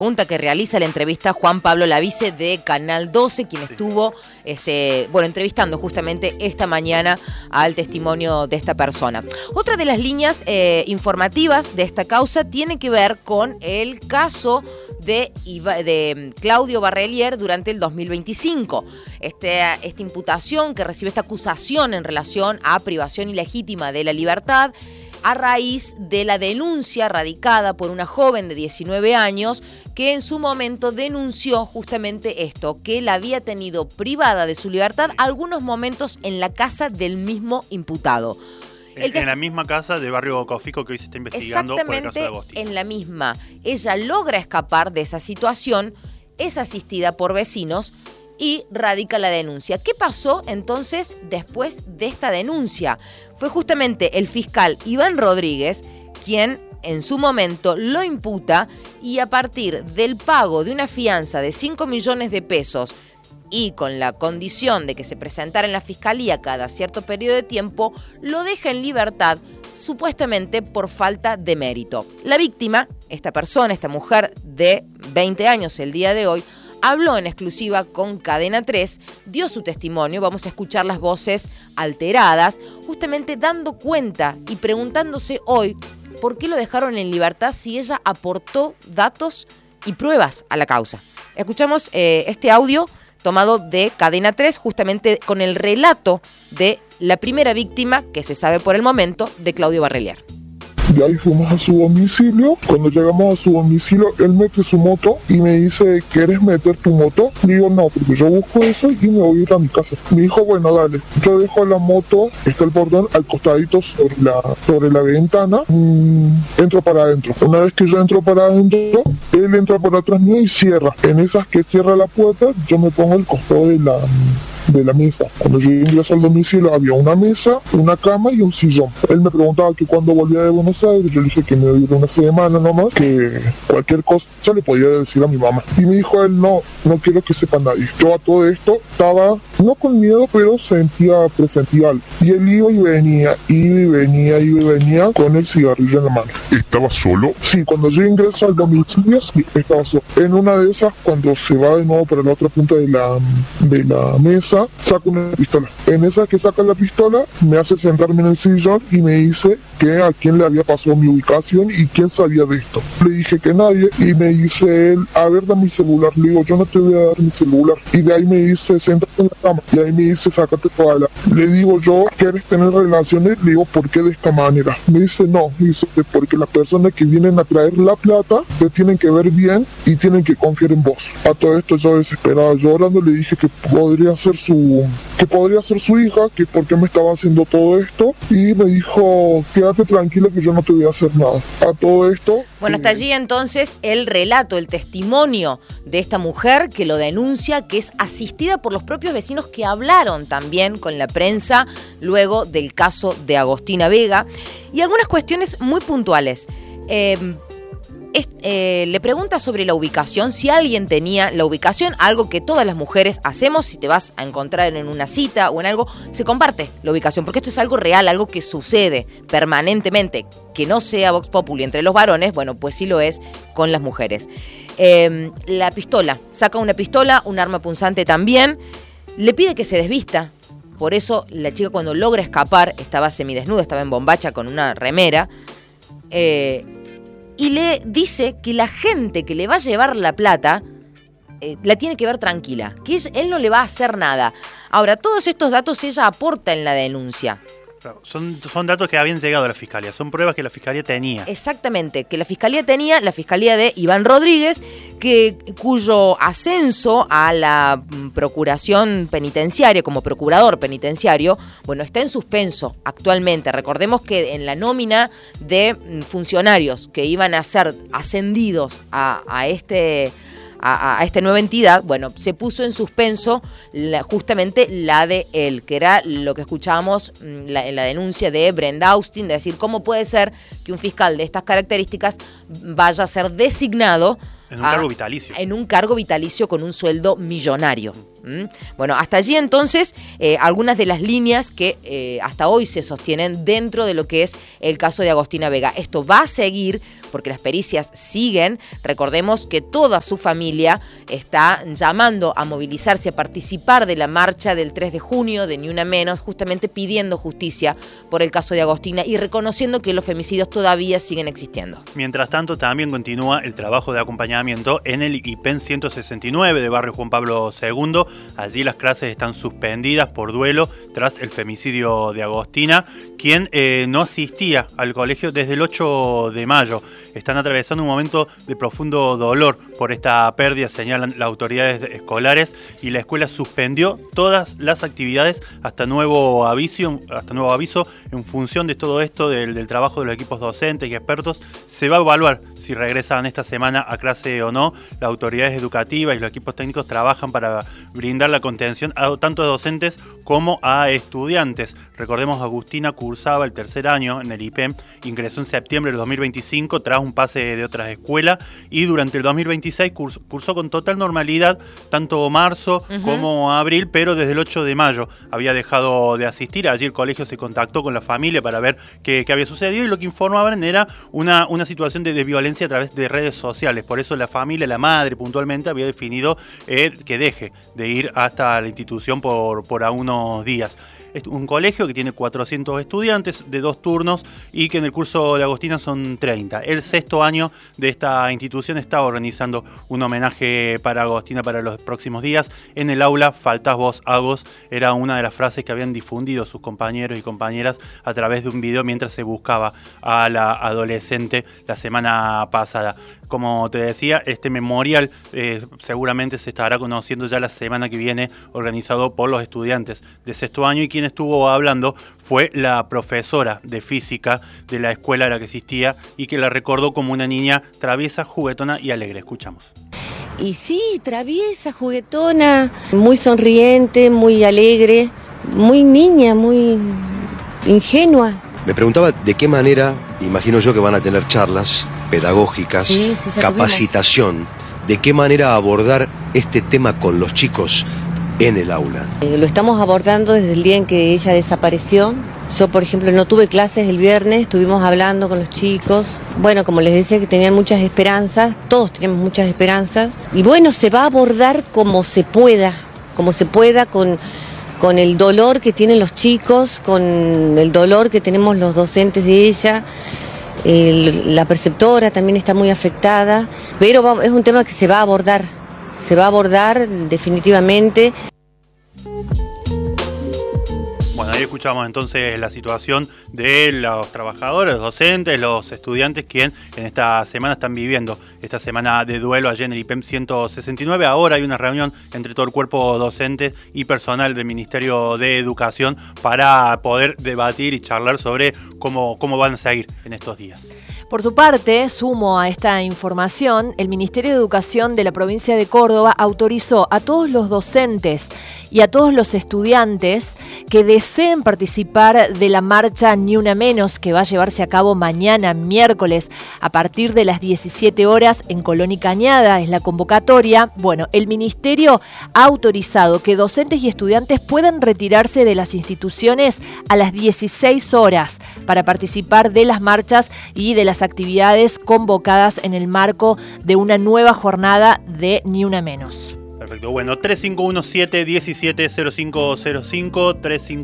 Pregunta que realiza la entrevista Juan Pablo Lavice de Canal 12, quien estuvo entrevistando justamente esta mañana al testimonio de esta persona. Otra de las líneas informativas de esta causa tiene que ver con el caso de Claudio Barrelier durante el 2025. Esta imputación que recibe esta acusación en relación a privación ilegítima de la libertad a raíz de la denuncia radicada por una joven de 19 años que en su momento denunció justamente esto, que la había tenido privada de su libertad algunos momentos en la casa del mismo imputado. En la misma casa de Barrio Cofico que hoy se está investigando por el caso de Agostini. En la misma. Ella logra escapar de esa situación, es asistida por vecinos y radica la denuncia. ¿Qué pasó entonces después de esta denuncia? Fue justamente el fiscal Iván Rodríguez quien en su momento lo imputa y a partir del pago de una fianza de 5 millones de pesos y con la condición de que se presentara en la fiscalía cada cierto periodo de tiempo, lo deja en libertad supuestamente por falta de mérito. La víctima, esta persona, esta mujer de 20 años el día de hoy, habló en exclusiva con Cadena 3, dio su testimonio, vamos a escuchar las voces alteradas, justamente dando cuenta y preguntándose hoy por qué lo dejaron en libertad si ella aportó datos y pruebas a la causa. Escuchamos este audio tomado de Cadena 3, justamente con el relato de la primera víctima, que se sabe por el momento, de Claudio Barrelier. De ahí fuimos a su domicilio. Cuando llegamos a su domicilio, él mete su moto y me dice, ¿quieres meter tu moto? Digo, no, porque yo busco eso y me voy a ir a mi casa. Me dijo, bueno, dale. Yo dejo la moto, está el bordón al costadito sobre la ventana. Entro para adentro. Una vez que yo entro para adentro, él entra por atrás mío y cierra. En esas que cierra la puerta, yo me pongo al costado de la mesa. Cuando yo ingreso al domicilio había una mesa, una cama y un sillón. Él me preguntaba que cuando volvía de Buenos Aires, yo le dije que me iba una semana nomás, que cualquier cosa le podía decir a mi mamá. Y me dijo él, no quiero que sepa nadie. Yo a todo esto estaba, no con miedo, pero presentía algo. Y él iba y venía con el cigarrillo en la mano. ¿Estaba solo? Sí, cuando yo ingreso al domicilio, sí, estaba solo. En una de esas, cuando se va de nuevo para la otra punta de la mesa, saca una pistola. En esa que saca la pistola, me hace sentarme en el sillón y me dice que a quién le había pasado mi ubicación y quién sabía de esto. Le dije que nadie y me dice él, a ver, dame mi celular. Le digo, yo no te voy a dar mi celular. Y de ahí me dice, siéntate en la cama. Y ahí me dice, sácate toda la... Le digo yo, ¿quieres tener relaciones? Le digo, ¿por qué de esta manera? Me dice, no. Dice, porque las personas que vienen a traer la plata te tienen que ver bien y tienen que confiar en vos. A todo esto yo desesperado llorando le dije que podría ser su hija, que por qué me estaba haciendo todo esto, y me dijo, quédate tranquila que yo no te voy a hacer nada. A todo esto... Bueno, hasta allí entonces el relato, el testimonio de esta mujer que lo denuncia, que es asistida por los propios vecinos que hablaron también con la prensa luego del caso de Agostina Vega, y algunas cuestiones muy puntuales. Le pregunta sobre la ubicación, si alguien tenía la ubicación, algo que todas las mujeres hacemos, si te vas a encontrar en una cita o en algo, se comparte la ubicación, porque esto es algo real, algo que sucede permanentemente, que no sea Vox Populi entre los varones, bueno, pues sí lo es con las mujeres. La pistola, saca una pistola, un arma punzante también, le pide que se desvista, por eso la chica cuando logra escapar, estaba semidesnuda, estaba en bombacha con una remera, y le dice que la gente que le va a llevar la plata la tiene que ver tranquila, que él no le va a hacer nada. Ahora, todos estos datos ella aporta en la denuncia. Claro, son datos que habían llegado a la Fiscalía, son pruebas que la Fiscalía tenía. Exactamente, que la Fiscalía tenía, la Fiscalía de Iván Rodríguez, cuyo ascenso a la procuración penitenciaria, como procurador penitenciario, bueno, está en suspenso actualmente. Recordemos que en la nómina de funcionarios que iban a ser ascendidos a esta nueva entidad, bueno, se puso en suspenso justamente la de él, que era lo que escuchábamos en la denuncia de Brenda Austin, de decir, ¿cómo puede ser que un fiscal de estas características vaya a ser designado en un cargo vitalicio? En un cargo vitalicio con un sueldo millonario. Bueno, hasta allí entonces algunas de las líneas que hasta hoy se sostienen dentro de lo que es el caso de Agostina Vega. Esto va a seguir porque las pericias siguen. Recordemos que toda su familia está llamando a movilizarse, a participar de la marcha del 3 de junio de Ni Una Menos, justamente pidiendo justicia por el caso de Agostina y reconociendo que los femicidios todavía siguen existiendo. Mientras tanto, también continúa el trabajo de acompañamiento en el IPEN 169 de Barrio Juan Pablo II. Allí las clases están suspendidas por duelo tras el femicidio de Agostina, quien no asistía al colegio desde el 8 de mayo. Están atravesando un momento de profundo dolor por esta pérdida, señalan las autoridades escolares, y la escuela suspendió todas las actividades hasta nuevo aviso. En función de todo esto, del trabajo de los equipos docentes y expertos, se va a evaluar si regresan esta semana a clase o no. Las autoridades educativas y los equipos técnicos trabajan para brindar la contención tanto a docentes como a estudiantes. Recordemos, Agustina cursaba el tercer año en el IPEM, ingresó en septiembre del 2025 tras un pase de otras escuelas, y durante el 2026 cursó con total normalidad tanto marzo como abril, pero desde el 8 de mayo había dejado de asistir. Allí el colegio se contactó con la familia para ver qué había sucedido, y lo que informaban era una situación de violencia a través de redes sociales. Por eso la familia, la madre puntualmente, había definido que deje de ir hasta la institución por unos días. Es un colegio que tiene 400 estudiantes de 2 turnos y que en el curso de Agostina son 30. El 6º año de esta institución está organizando un homenaje para Agostina para los próximos días. En el aula, faltás vos, Agos, era una de las frases que habían difundido sus compañeros y compañeras a través de un video mientras se buscaba a la adolescente la semana pasada. Como te decía, este memorial seguramente se estará conociendo ya la semana que viene, organizado por los estudiantes de 6º año, y quien estuvo hablando fue la profesora de física de la escuela a la que asistía y que la recordó como una niña traviesa, juguetona y alegre. Escuchamos. Y sí, traviesa, juguetona, muy sonriente, muy alegre, muy niña, muy ingenua. Me preguntaba de qué manera, imagino yo que van a tener charlas pedagógicas, capacitación, de qué manera abordar este tema con los chicos en el aula. Lo estamos abordando desde el día en que ella desapareció. Yo, por ejemplo, no tuve clases el viernes, estuvimos hablando con los chicos. Bueno, como les decía, que tenían muchas esperanzas, todos tenemos muchas esperanzas. Y bueno, se va a abordar como se pueda con el dolor que tienen los chicos, con el dolor que tenemos los docentes de ella. La preceptora también está muy afectada, pero es un tema que se va a abordar definitivamente. Bueno, ahí escuchamos entonces la situación de los trabajadores, los docentes, los estudiantes, quien en esta semana están viviendo esta semana de duelo allá en el IPEM 169. Ahora hay una reunión entre todo el cuerpo docente y personal del Ministerio de Educación para poder debatir y charlar sobre cómo van a seguir en estos días. Por su parte, sumo a esta información, el Ministerio de Educación de la provincia de Córdoba autorizó a todos los docentes y a todos los estudiantes que deseen participar de la marcha Ni Una Menos, que va a llevarse a cabo mañana, miércoles, a partir de las 17 horas en Colón y Cañada, es la convocatoria. Bueno, el Ministerio ha autorizado que docentes y estudiantes puedan retirarse de las instituciones a las 16 horas para participar de las marchas y de las actividades convocadas en el marco de una nueva jornada de Ni Una Menos. Perfecto, bueno, 3517-170505,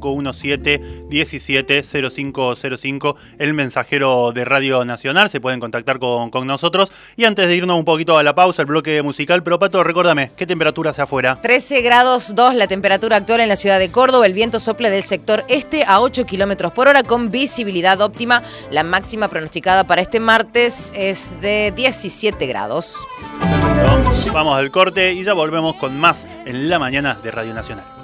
3517-170505, el mensajero de Radio Nacional, se pueden contactar con nosotros. Y antes de irnos un poquito a la pausa, el bloque musical, pero Pato, recuérdame, ¿qué temperatura hace afuera? 13 grados 2 la temperatura actual en la ciudad de Córdoba, el viento sopla del sector este a 8 kilómetros por hora con visibilidad óptima. La máxima pronosticada para este martes es de 17 grados. Vamos al corte y ya volvemos con más en la mañana de Radio Nacional.